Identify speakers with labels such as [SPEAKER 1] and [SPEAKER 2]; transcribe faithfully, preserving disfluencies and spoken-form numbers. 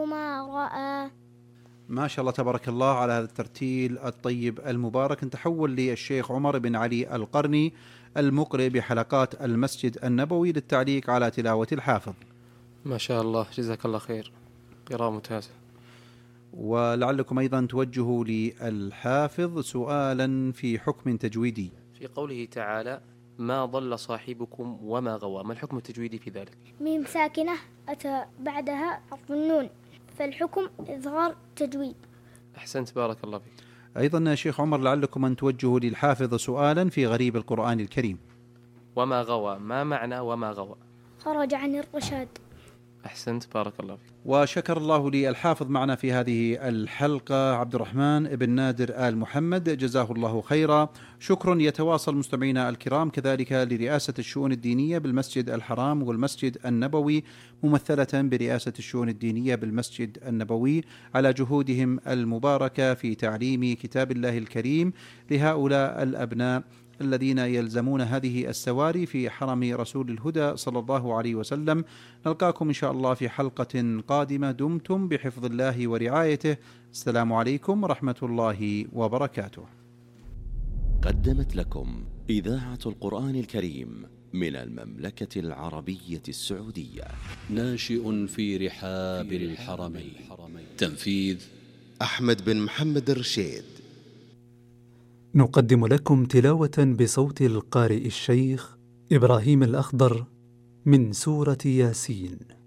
[SPEAKER 1] ما رأى.
[SPEAKER 2] ما شاء الله تبارك الله على هذا الترتيل الطيب المبارك. نتحول للشيخ عمر بن علي القرني المقرئ بحلقات المسجد النبوي للتعليق على تلاوة الحافظ.
[SPEAKER 3] ما شاء الله، جزاك الله خير، قراءة ممتازة.
[SPEAKER 2] ولعلكم أيضا توجهوا للحافظ سؤالا في حكم تجويدي
[SPEAKER 3] في قوله تعالى ما ضل صاحبكم وما غوى، ما الحكم التجويدي في ذلك؟
[SPEAKER 1] ميم ساكنة أتى بعدها حرف النون، فالحكم إظهار تجويد.
[SPEAKER 3] أحسنت، بارك الله فيك.
[SPEAKER 2] أيضا شيخ عمر لعلكم أن توجهوا للحافظ سؤالا في غريب القرآن الكريم.
[SPEAKER 3] وما غوى، ما معنى وما غوى؟
[SPEAKER 1] خرج عن الرشاد.
[SPEAKER 3] أحسنت، بارك الله فيك.
[SPEAKER 2] وشكر الله لي الحافظ معنا في هذه الحلقة عبد الرحمن بن نادر آل محمد، جزاه الله خيرا. شكر يتواصل مستمعينا الكرام كذلك لرئاسة الشؤون الدينية بالمسجد الحرام والمسجد النبوي، ممثلة برئاسة الشؤون الدينية بالمسجد النبوي، على جهودهم المباركة في تعليم كتاب الله الكريم لهؤلاء الأبناء الذين يلزمون هذه السواري في حرم رسول الهدى صلى الله عليه وسلم. نلقاكم إن شاء الله في حلقة قادمة، دمتم بحفظ الله ورعايته. السلام عليكم ورحمة الله وبركاته.
[SPEAKER 4] قدمت لكم إذاعة القرآن الكريم من المملكة العربية السعودية.
[SPEAKER 5] ناشئ في رحاب الحرمين. تنفيذ
[SPEAKER 6] أحمد بن محمد الرشيد.
[SPEAKER 7] نقدم لكم تلاوة بصوت القارئ الشيخ إبراهيم الأخضر من سورة ياسين.